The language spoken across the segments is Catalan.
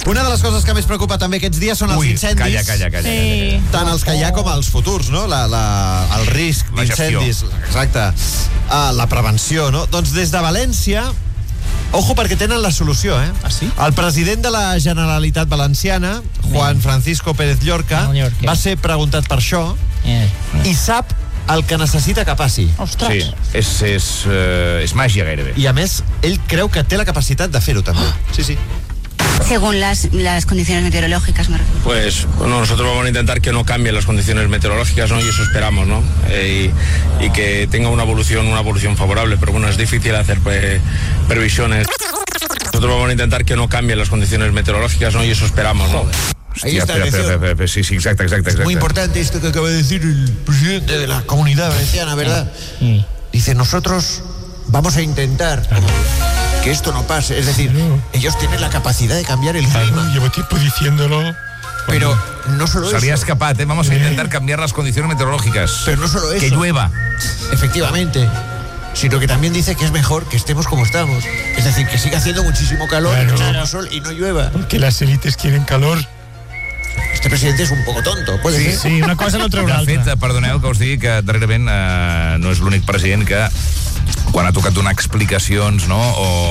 Una de les coses que més preocupa també aquests dies són els incendis. Calla. Sí. Tant els que hi ha com els futurs, no? El risc La gestió. d'incendis. Exacte. La prevenció, no? Doncs des de València, ojo, perquè tenen la solució, eh? Ah, sí? El president de la Generalitat Valenciana, Juan Francisco Pérez Llorca, va ser preguntat per això i sap el que necessita que passi. Ostres. Sí, és màgia gairebé. I a més, ell creu que té la capacitat de fer-ho també. Sí. Según las condiciones meteorológicas, me refiero. Pues bueno, nosotros vamos a intentar que no cambien las condiciones meteorológicas, ¿no? Y eso esperamos, ¿no? Y que tenga una evolución favorable, pero bueno, es difícil hacer previsiones. Nosotros vamos a intentar que no cambien las condiciones meteorológicas, ¿no? Y eso esperamos, ¿no? Ahí está, espera. Sí, exacte. Muy importante esto que acaba de decir el presidente de la Comunidad Valenciana, ¿verdad? Dice, nosotros vamos a intentar que esto no pase. Es decir, ellos tienen la capacidad de cambiar el clima. Llevo tiempo diciéndolo. Pero no solo eso. Se había escapat, ¿eh? Vamos a intentar cambiar las condiciones meteorológicas. Pero no solo eso. Que llueva. Efectivamente. Sino que también dice que es mejor que estemos como estamos. Es decir, que siga haciendo muchísimo calor, muchísimo sol y no llueva. Porque las élites quieren calor. Este presidente es un poco tonto, puede ser. Sí, una cosa no treu una De altra. fet, perdoneu que us digui que darrerament no és l'únic president que quan ha tocat donar explicacions, no?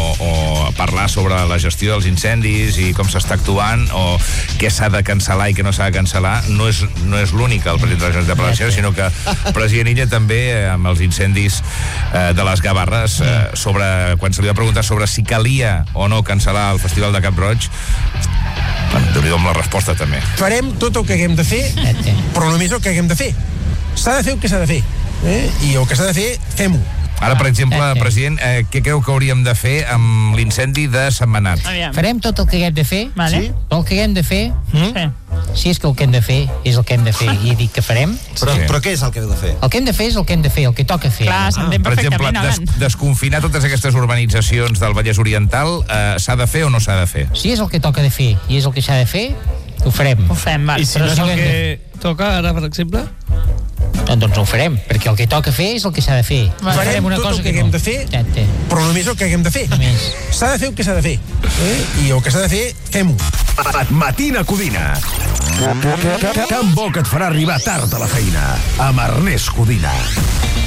o parlar sobre la gestió dels incendis i com s'està actuant o què s'ha de cancel·lar i què no s'ha de cancel·lar, no és l'únic el president de la Generalitat Valenciana, sinó que el president Illa també amb els incendis de les Gavarres, quan se li va preguntar sobre si calia o no cancel·lar el Festival de Cap Roig, Déu-n'hi-do amb la resposta també. Farem tot el que haguem de fer, però només el que haguem de fer. S'ha de fer el que s'ha de fer. I el que s'ha de fer, fem-ho. Ara, per exemple, president, què creu que hauríem de fer amb l'incendi de Sentmenat? Farem tot el que haguem de fer. Vale. Sí? El que haguem de fer, Sí. si és que el que hem de fer és el que hem de fer i dic que farem. Però què és el que heu de fer? El que hem de fer és el que hem de fer, el que toca fer. Clar, s'entén Per exemple, perfectament, desconfinar totes aquestes urbanitzacions del Vallès Oriental, s'ha de fer o no s'ha de fer? Si és el que toca de fer i és el que s'ha de fer, ho farem. Ho fem, va. I si no és el que toca ara, per exemple? Doncs ho farem, perquè el que toca fer és el que s'ha de fer. Va. Farem tot el que haguem de fer, però només el que haguem de fer. S'ha de fer el que s'ha de fer. I el que s'ha de fer, fem-ho. Matina Codina. Can Bo que et farà arribar tard a la feina. Amb Ernest Codina.